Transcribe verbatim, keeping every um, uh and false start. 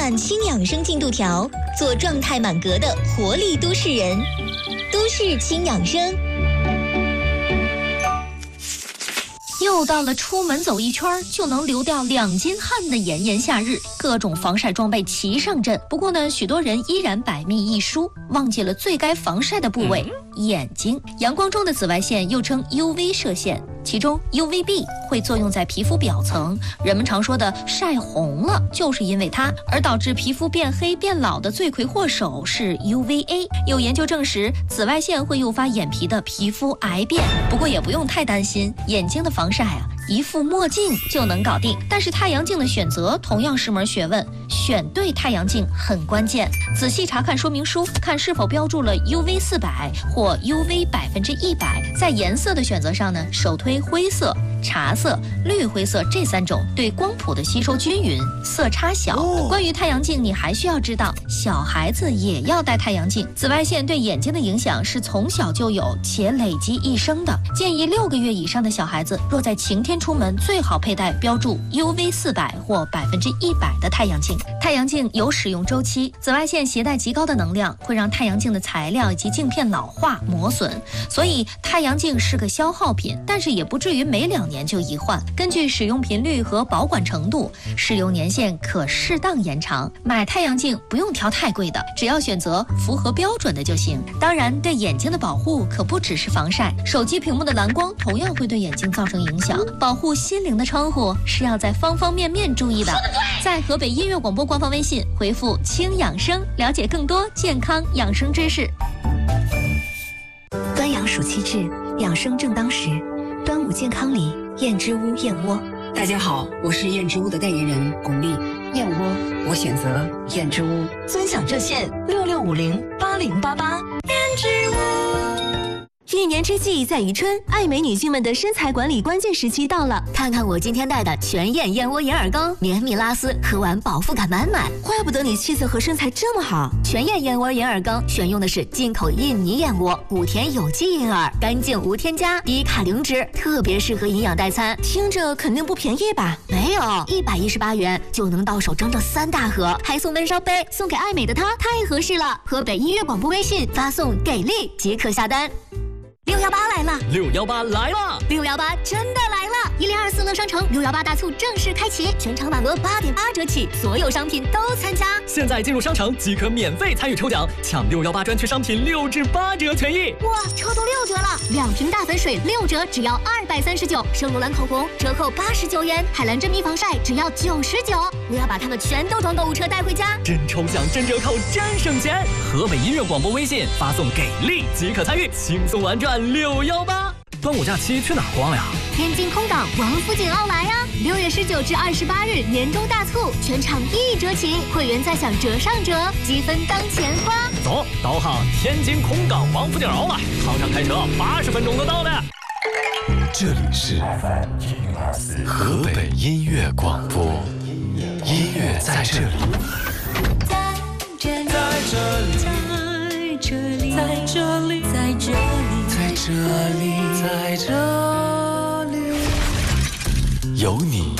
看轻养生进度条，做状态满格的活力都市人。都市轻养生。 又到了出门走一圈就能流掉两斤汗的炎炎夏日，各种防晒装备齐上阵。不过呢，许多人依然百密一疏，忘记了最该防晒的部位——眼睛。阳光中的紫外线又称 U V 射线，其中 U V B 会作用在皮肤表层，人们常说的晒红了，就是因为它。而导致皮肤变黑变老的罪魁祸首是 U V A。有研究证实，紫外线会诱发眼皮的皮肤癌变。不过也不用太担心，眼睛的防晒啊，一副墨镜就能搞定。但是太阳镜的选择同样是门学问，选对太阳镜很关键。仔细查看说明书，看是否标注了 U V 四百或 U V 百分之一百。在颜色的选择上呢，首推灰色、茶色、绿灰色这三种，对光谱的吸收均匀，色差小。哦、关于太阳镜，你还需要知道，小孩子也要戴太阳镜。紫外线对眼睛的影响是从小就有且累积一生的。建议六个月以上的小孩子，若在晴天出门，最好佩戴标注 U V 四百或百分之一百的太阳镜。太阳镜有使用周期，紫外线携带极高的能量，会让太阳镜的材料以及镜片老化磨损，所以太阳镜是个消耗品，但是也不至于每两年就一换。根据使用频率和保管程度，使用年限可适当延长。买太阳镜不用挑太贵的，只要选择符合标准的就行。当然，对眼睛的保护可不只是防晒，手机屏幕的蓝光同样会对眼睛造成影响。保护心灵的窗户是要在方方面面注意的。在河北音乐广播官方微信回复轻养生，了解更多健康养生知识。 端阳暑期至，养生正当时。端午健康里，燕之屋燕窝。 大家好，我是燕之屋的代言人巩俐。燕窝，我选择燕之屋。 尊享热线六六五零八零八八。燕之屋。一年之计在于春，爱美女性们的身材管理关键时期到了。 看看我今天带的全燕燕窝银耳羹，绵密拉丝，喝完饱腹感满满。 怪不得你气色和身材这么好。 全燕燕窝银耳羹选用的是进口印尼燕窝，谷田有机银耳，干净无添加，低卡零脂，特别适合营养代餐。 听着肯定不便宜吧？ 没有，一百一十八元就能到手整整三大盒，还送温烧杯，送给爱美的她太合适了。河北音乐广播微信发送给力即可下单。 六幺八来了， 六幺八来了， 六幺八真的来了！一零二四乐商城六幺八大促正式开启，全场满额八点八折起，所有商品都参加。 现在进入商城即可免费参与抽奖，抢六幺八专区商品六至八折权益。 哇，抽到六折了！两瓶大粉水六折，只要二百三十九；圣罗兰口红折扣八十九元；海蓝珍妮防晒只要九十九。我要把它们全都装购物车带回家。 真抽奖，真折扣，真省钱！河北音乐广播微信发送给力即可参与，轻松玩转六幺八。端午假期去哪儿逛呀？ 天津空港王府井奥莱呀！六月十九至二十八日年终大促，全场一折起，会员再享折上折，积分当钱花。 走，导航天津空港王府井奥莱，航上开车八十分钟就到了。 这里是河北音乐广播，音乐在这里， 在这里，在这里，在这里，在这里， 在这里，在这里，有你